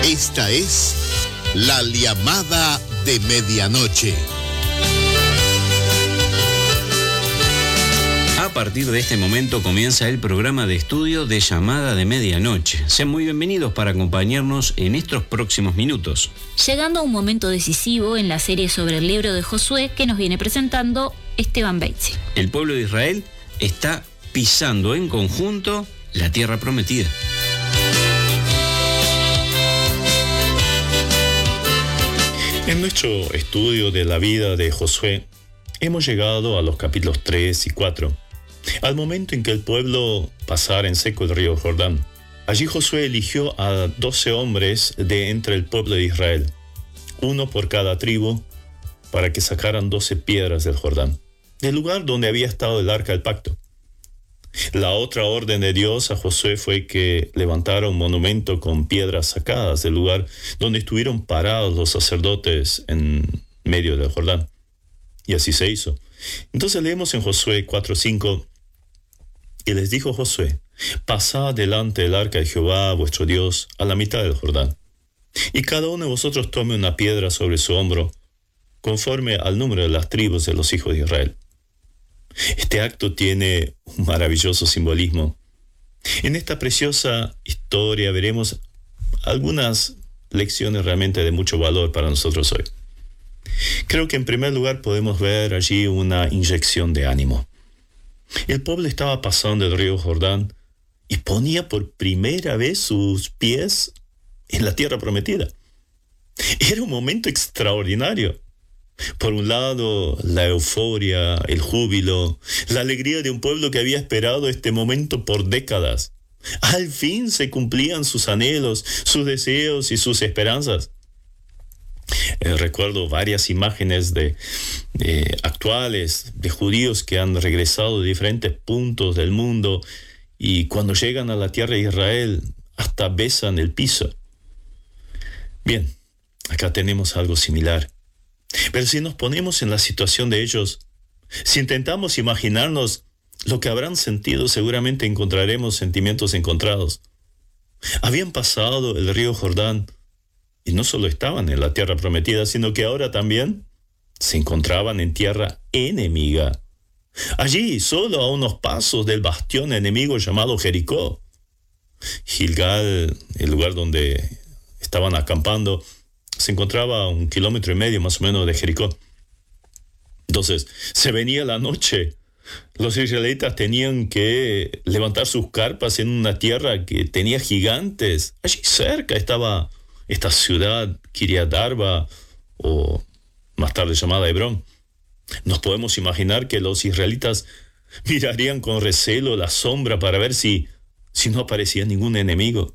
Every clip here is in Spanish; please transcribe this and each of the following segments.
Esta es la llamada de medianoche. A partir de este momento comienza el programa de estudio de Llamada de Medianoche. Sean muy bienvenidos para acompañarnos en estos próximos minutos. Llegando a un momento decisivo en la serie sobre el libro de Josué que nos viene presentando Esteban Beitzi. El pueblo de Israel está pisando en conjunto la tierra prometida. En nuestro estudio de la vida de Josué, hemos llegado a los capítulos 3 y 4, al momento en que el pueblo pasara en seco el río Jordán. Allí Josué eligió a 12 hombres de entre el pueblo de Israel, uno por cada tribu, para que sacaran 12 piedras del Jordán, del lugar donde había estado el arca del pacto. La otra orden de Dios a Josué fue que levantara un monumento con piedras sacadas del lugar donde estuvieron parados los sacerdotes en medio del Jordán. Y así se hizo. Entonces leemos en Josué 4:5, y les dijo Josué: pasad delante del arca de Jehová vuestro Dios a la mitad del Jordán, y cada uno de vosotros tome una piedra sobre su hombro, conforme al número de las tribus de los hijos de Israel. Este acto tiene un maravilloso simbolismo. En esta preciosa historia veremos algunas lecciones realmente de mucho valor para nosotros hoy. Creo que en primer lugar podemos ver allí una inyección de ánimo. El pueblo estaba pasando el río Jordán y ponía por primera vez sus pies en la tierra prometida. Era un momento extraordinario. Por un lado, la euforia, el júbilo, la alegría de un pueblo que había esperado este momento por décadas. Al fin se cumplían sus anhelos, sus deseos y sus esperanzas. Recuerdo varias imágenes actuales de judíos que han regresado de diferentes puntos del mundo y cuando llegan a la tierra de Israel hasta besan el piso. Bien, acá tenemos algo similar. Pero si nos ponemos en la situación de ellos, si intentamos imaginarnos lo que habrán sentido, seguramente encontraremos sentimientos encontrados. Habían pasado el río Jordán y no solo estaban en la tierra prometida, sino que ahora también se encontraban en tierra enemiga. Allí, solo a unos pasos del bastión enemigo llamado Jericó. Gilgal, el lugar donde estaban acampando, se encontraba a 1,5 kilómetros más o menos de Jericó. Entonces, se venía la noche. Los israelitas tenían que levantar sus carpas en una tierra que tenía gigantes. Allí cerca estaba esta ciudad, Kiriat Arba, o más tarde llamada Hebrón. Nos podemos imaginar que los israelitas mirarían con recelo la sombra para ver si no aparecía ningún enemigo.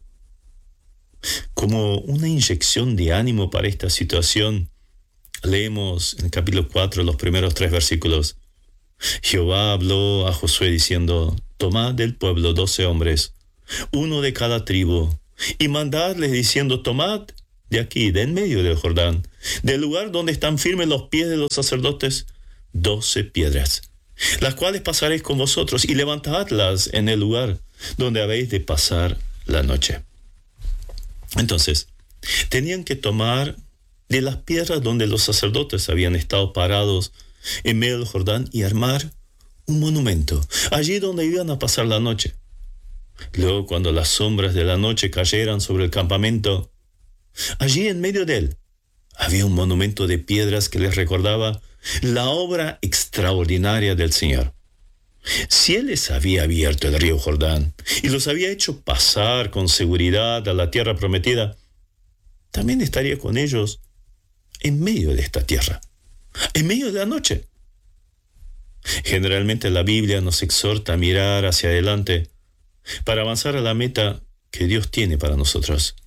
Como una inyección de ánimo para esta situación, leemos en el capítulo 4 los primeros 3 versículos. Jehová habló a Josué diciendo: tomad del pueblo 12 hombres, uno de cada tribu, y mandadles diciendo: tomad de aquí, de en medio del Jordán, del lugar donde están firmes los pies de los sacerdotes, 12 piedras, las cuales pasaréis con vosotros, y levantadlas en el lugar donde habéis de pasar la noche. Entonces, tenían que tomar de las piedras donde los sacerdotes habían estado parados en medio del Jordán y armar un monumento, allí donde iban a pasar la noche. Luego, cuando las sombras de la noche cayeran sobre el campamento, allí en medio de él había un monumento de piedras que les recordaba la obra extraordinaria del Señor. Si Él les había abierto el río Jordán y los había hecho pasar con seguridad a la tierra prometida, también estaría con ellos en medio de esta tierra, en medio de la noche. Generalmente la Biblia nos exhorta a mirar hacia adelante para avanzar a la meta que Dios tiene para nosotros.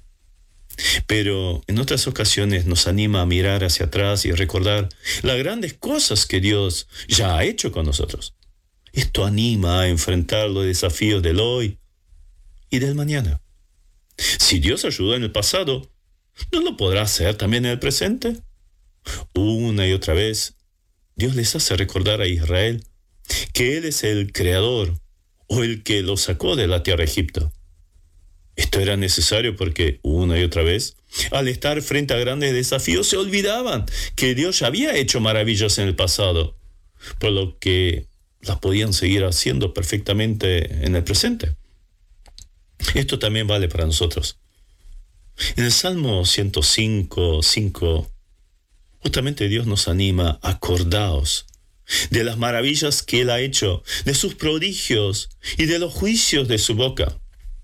Pero en otras ocasiones nos anima a mirar hacia atrás y recordar las grandes cosas que Dios ya ha hecho con nosotros. Esto anima a enfrentar los desafíos del hoy y del mañana. Si Dios ayudó en el pasado, ¿no lo podrá hacer también en el presente? Una y otra vez, Dios les hace recordar a Israel que Él es el creador o el que los sacó de la tierra de Egipto. Esto era necesario porque una y otra vez, al estar frente a grandes desafíos, se olvidaban que Dios ya había hecho maravillas en el pasado, por lo que las podían seguir haciendo perfectamente en el presente. Esto también vale para nosotros. En el Salmo 105:5, justamente Dios nos anima: acordaos de las maravillas que Él ha hecho, de sus prodigios y de los juicios de su boca.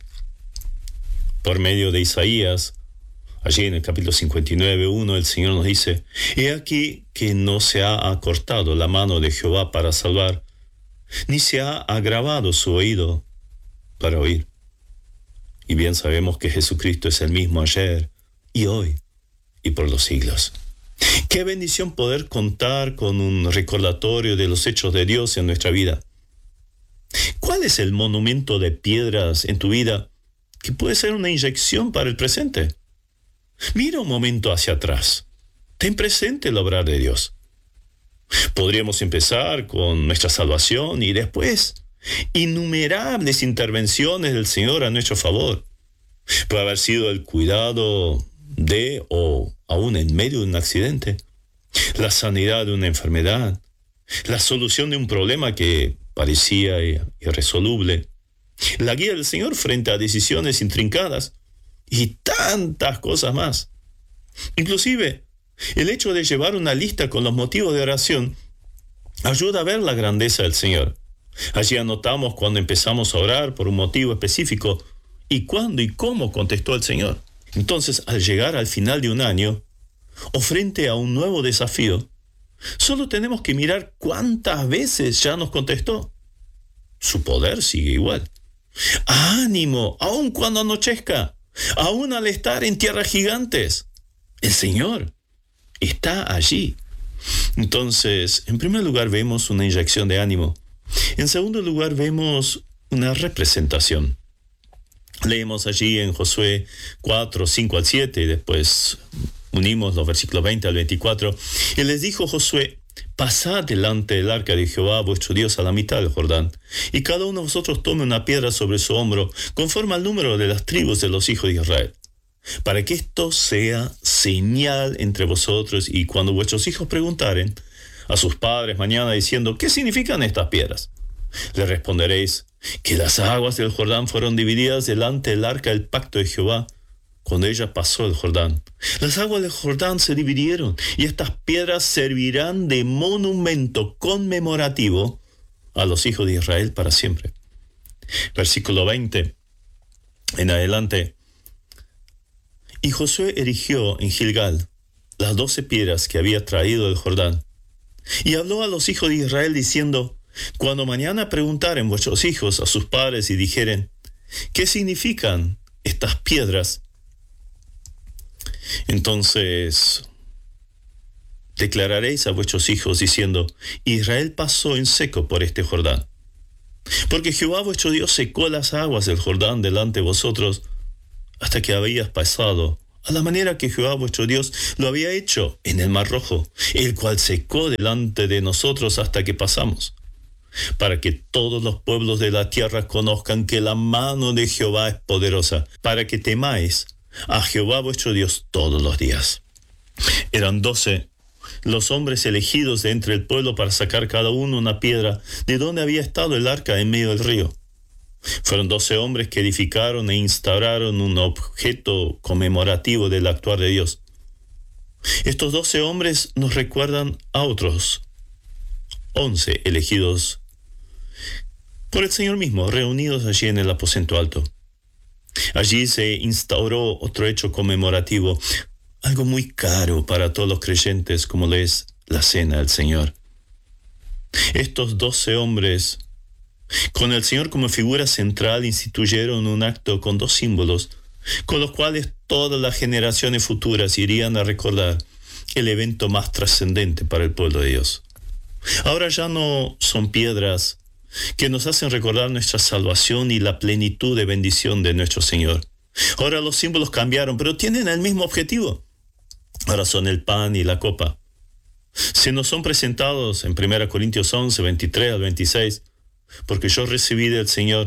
Por medio de Isaías, allí en el capítulo 59:1, el Señor nos dice: he aquí que no se ha acortado la mano de Jehová para salvar, ni se ha agravado su oído para oír. Y bien sabemos que Jesucristo es el mismo ayer y hoy y por los siglos. Qué bendición poder contar con un recordatorio de los hechos de Dios en nuestra vida. ¿Cuál es el monumento de piedras en tu vida que puede ser una inyección para el presente? Mira un momento hacia atrás. Ten presente el obrar de Dios. Podríamos empezar con nuestra salvación y después innumerables intervenciones del Señor a nuestro favor. Puede haber sido el cuidado de, o aún en medio de un accidente, la sanidad de una enfermedad, la solución de un problema que parecía irresoluble, la guía del Señor frente a decisiones intrincadas y tantas cosas más. Inclusive, el hecho de llevar una lista con los motivos de oración ayuda a ver la grandeza del Señor. Allí anotamos cuando empezamos a orar por un motivo específico y cuándo y cómo contestó el Señor. Entonces, al llegar al final de un año o frente a un nuevo desafío, solo tenemos que mirar cuántas veces ya nos contestó. Su poder sigue igual. ¡Ánimo! Aun cuando anochezca, aun al estar en tierras gigantes, el Señor está allí. Entonces, en primer lugar vemos una inyección de ánimo. En segundo lugar vemos una representación. Leemos allí en Josué 4:5-7 y después unimos los versículos 20 al 24. Y les dijo Josué: pasad delante del arca de Jehová vuestro Dios a la mitad del Jordán, y cada uno de vosotros tome una piedra sobre su hombro, conforme al número de las tribus de los hijos de Israel, para que esto sea señal entre vosotros, y cuando vuestros hijos preguntaren a sus padres mañana diciendo: ¿qué significan estas piedras?, le responderéis que las aguas del Jordán fueron divididas delante del arca del pacto de Jehová cuando ella pasó el Jordán. Las aguas del Jordán se dividieron y estas piedras servirán de monumento conmemorativo a los hijos de Israel para siempre. Versículo 20 en adelante. Y Josué erigió en Gilgal las 12 piedras que había traído del Jordán, y habló a los hijos de Israel diciendo: cuando mañana preguntaren vuestros hijos a sus padres y dijeren: ¿qué significan estas piedras?, entonces declararéis a vuestros hijos diciendo: Israel pasó en seco por este Jordán, porque Jehová vuestro Dios secó las aguas del Jordán delante de vosotros hasta que habías pasado, a la manera que Jehová vuestro Dios lo había hecho en el Mar Rojo, el cual secó delante de nosotros hasta que pasamos, para que todos los pueblos de la tierra conozcan que la mano de Jehová es poderosa, para que temáis a Jehová vuestro Dios todos los días. Eran 12 los hombres elegidos de entre el pueblo para sacar cada uno una piedra de donde había estado el arca en medio del río. Fueron 12 hombres que edificaron e instauraron un objeto conmemorativo del actuar de Dios. Estos 12 hombres nos recuerdan a otros 11 elegidos por el Señor mismo, reunidos allí en el aposento alto. Allí se instauró otro hecho conmemorativo, algo muy caro para todos los creyentes, como lo es la cena del Señor. Estos 12 hombres, con el Señor como figura central, instituyeron un acto con 2 símbolos, con los cuales todas las generaciones futuras irían a recordar el evento más trascendente para el pueblo de Dios. Ahora ya no son piedras que nos hacen recordar nuestra salvación y la plenitud de bendición de nuestro Señor. Ahora los símbolos cambiaron, pero tienen el mismo objetivo. Ahora son el pan y la copa. Se nos son presentados en 1 Corintios 11, 23 al 26, porque yo recibí del Señor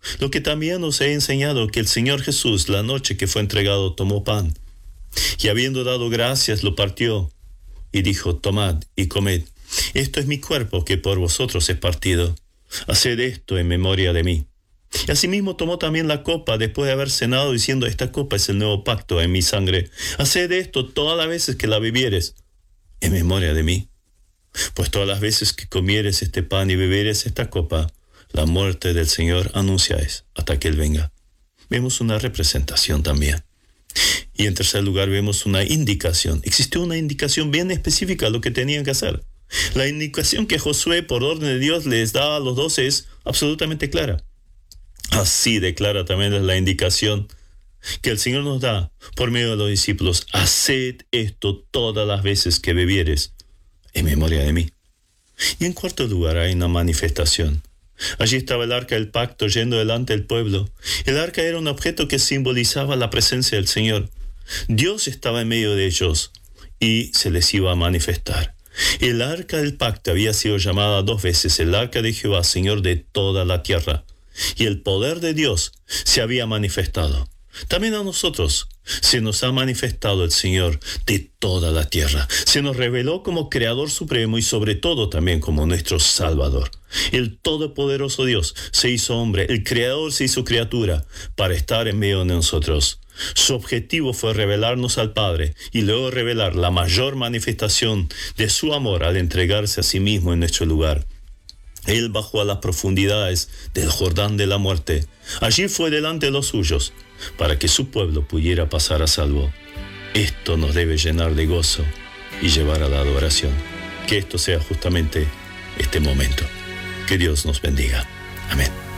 Lo que también os he enseñado, que el Señor Jesús, la noche que fue entregado, tomó pan, y habiendo dado gracias, lo partió, y dijo: tomad y comed. Esto es mi cuerpo, que por vosotros es partido. Haced esto en memoria de mí. Y asimismo tomó también la copa, después de haber cenado, diciendo: esta copa es el nuevo pacto en mi sangre. Haced esto todas las veces que la bebieres, en memoria de mí. Pues todas las veces que comieres este pan y beberes esta copa, la muerte del Señor anunciáis hasta que Él venga. Vemos una representación también. Y en tercer lugar vemos una indicación. Existió una indicación bien específica de lo que tenían que hacer. La indicación que Josué, por orden de Dios, les da a los 12 es absolutamente clara. Así declara también la indicación que el Señor nos da por medio de los discípulos: haced esto todas las veces que bebieres, en memoria de mí. Y en cuarto lugar hay una manifestación. Allí estaba el arca del pacto yendo delante del pueblo. El arca era un objeto que simbolizaba la presencia del Señor. Dios estaba en medio de ellos y se les iba a manifestar. El arca del pacto había sido llamada 2 veces el arca de Jehová, Señor de toda la tierra. Y el poder de Dios se había manifestado. También a nosotros se nos ha manifestado el Señor de toda la tierra. Se nos reveló como Creador Supremo y sobre todo también como nuestro Salvador. El Todopoderoso Dios se hizo hombre, el Creador se hizo criatura para estar en medio de nosotros. Su objetivo fue revelarnos al Padre y luego revelar la mayor manifestación de su amor al entregarse a sí mismo en nuestro lugar. Él bajó a las profundidades del Jordán de la muerte. Allí fue delante de los suyos, para que su pueblo pudiera pasar a salvo. Esto nos debe llenar de gozo y llevar a la adoración. Que esto sea justamente este momento. Que Dios nos bendiga. Amén.